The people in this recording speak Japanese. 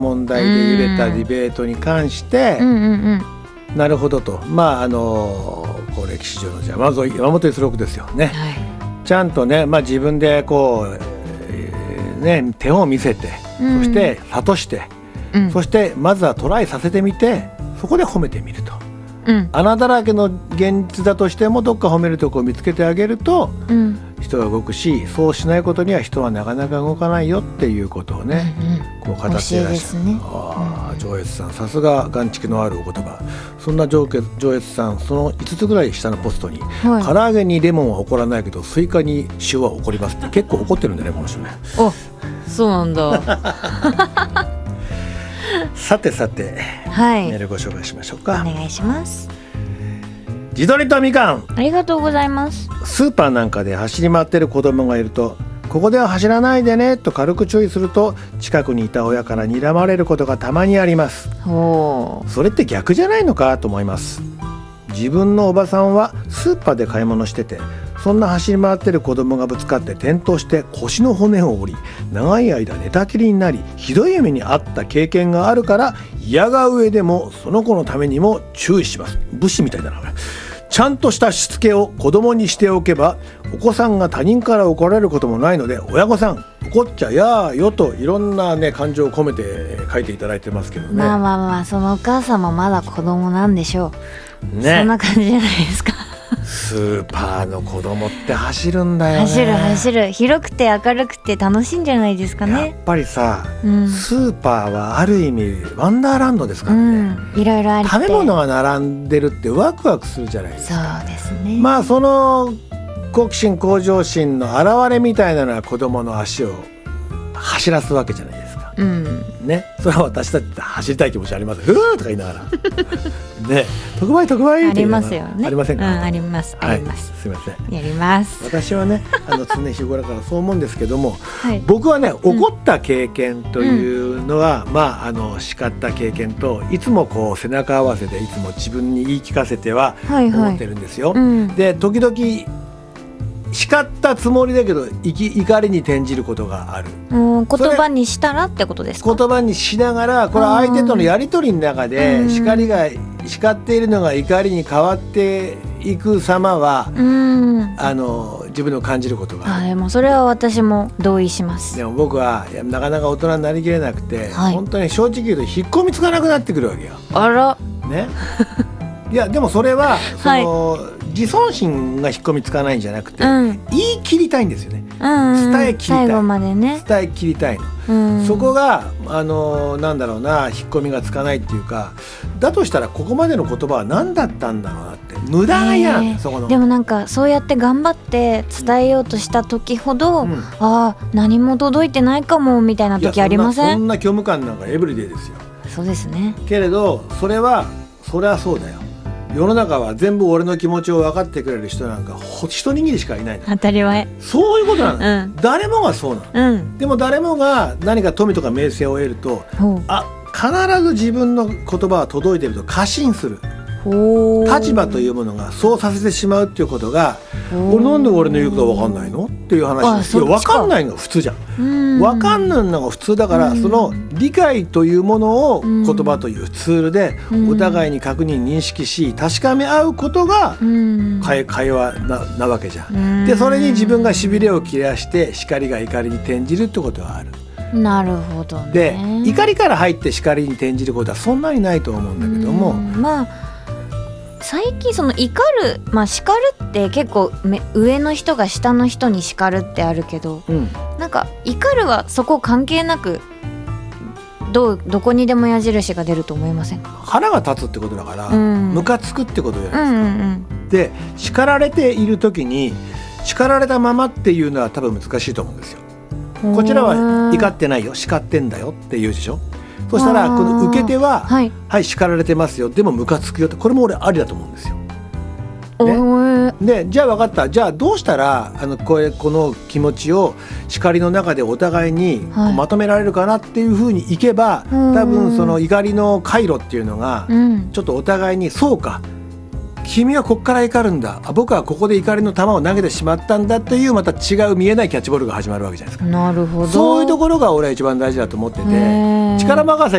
問題で揺れたディベートに関して、なるほどと、こう歴史上のじゃあまず山本五十六ですよね、はい、ちゃんとね、自分でこう、手本を見せて、そして諭して、そしてまずはトライさせてみて、そこで褒めてみると、穴だらけの現実だとしてもどっか褒めるとこを見つけてあげると、人が動くし、そうしないことには人はなかなか動かないよっていうことをね、こう語っていらっしゃる。上越さん、さすが眼蓄のあるお言葉。そんな上越さん、その5つぐらい下のポストに、唐揚げにレモンは起こらないけどスイカに塩は起こりますって結構怒ってるんだね、この人ね。 そうなんださて、はい、メールご紹介しましょうか。 お願いします。 地鶏とみかん、 ありがとうございます。 スーパーなんかで走り回ってる子供がいると、ここでは走らないでねと軽く注意すると、近くにいた親から睨まれることがたまにあります。それって逆じゃないのかと思います。自分のおばさんはスーパーで買い物してて、そんな走り回ってる子供がぶつかって転倒して腰の骨を折り、長い間寝たきりになり、ひどい目に遭った経験があるから、嫌が上でもその子のためにも注意します。武士みたいだな。ちゃんとしたしつけを子供にしておけば、お子さんが他人から怒られることもないので、親御さん怒っちゃやーよといろんなね感情を込めて書いていただいてますけどね。 そのお母さんもまだ子供なんでしょう、ね、そんな感じじゃないですか。 スーパーの子供って走るんだよね。 走る。広くて明るくて楽しいんじゃないですかね。 やっぱりさ、スーパーはある意味ワンダーランドですからね、 いろいろあって食べ物が並んでるってワクワクするじゃないですか。 そうですね。 その好奇心向上心の表れみたいなのは子供の足を走らすわけじゃないですか、ね、それは私たちって走りたい気持ちあります。ふーとか言いながらね、特売ありますよね。 ありませんか。 あります、 はい、すいません、 やります。 私はね常日頃からそう思うんですけども、僕はね怒った経験というのは、叱った経験といつもこう背中合わせでいつも自分に言い聞かせては思ってるんですよ、で時々叱ったつもりだけど怒りに転じることがある。 言葉にしたらってことですか。 言葉にしながら、これは相手とのやり取りの中で叱っているのが怒りに変わっていく様は自分の感じることがある。 でもそれは私も同意します。 でも僕はなかなか大人になりきれなくて、本当に正直言うと引っ込みつかなくなってくるわけよ。 あらねいやでもそれは自尊心が引っ込みつかないんじゃなくて、言い切りたいんですよね、伝え切りたい、 最後までね伝え切りたいの、そこがなんだろうな、引っ込みがつかないっていうか、だとしたらここまでの言葉は何だったんだろうなって、無駄やん、そこの。 でもなんかそうやって頑張って伝えようとした時ほど、何も届いてないかもみたいな時ありません？ そんな虚無感なんかエブリデイですよ。 そうですね。 けれどそれはそうだよ。世の中は全部俺の気持ちを分かってくれる人なんか一握りしかいないの。 当たり前。 そういうことなの、誰もがそうなの、でも誰もが何か富とか名声を得ると、必ず自分の言葉は届いていると過信する。立場というものがそうさせてしまうっていうことが、なんで俺の言うことは分かんないのっていう話です。分かんないのが普通じゃん。分かんないのが普通だから、その理解というものを言葉というツールでお互いに確認認識し確かめ合うことが会話 なわけじゃん。でそれに自分がしびれを切らして叱りが怒りに転じるってことはある。 なるほどね。 で怒りから入って叱りに転じることはそんなにないと思うんだけども、 最近その怒る、叱るって結構上の人が下の人に叱るってあるけど、なんか怒るはそこ関係なくどこにでも矢印が出ると思いませんか？ 腹が立つってことだから、ムカつくってことじゃないですか、で叱られている時に叱られたままっていうのは多分難しいと思うんですよ。こちらは怒ってないよ、叱ってんだよって言うでしょ。そしたらこの受け手ははい叱られてますよ、でもムカつくよって、これも俺ありだと思うんですよ、でじゃあ分かった、じゃあどうしたらこの気持ちを叱りの中でお互いにまとめられるかなっていうふうにいけば、多分その怒りの回路っていうのがちょっとお互いにそうか君はここから怒るんだ、僕はここで怒りの球を投げてしまったんだっていう、また違う見えないキャッチボールが始まるわけじゃないですか。 なるほど。 そういうところが俺は一番大事だと思ってて、力任せ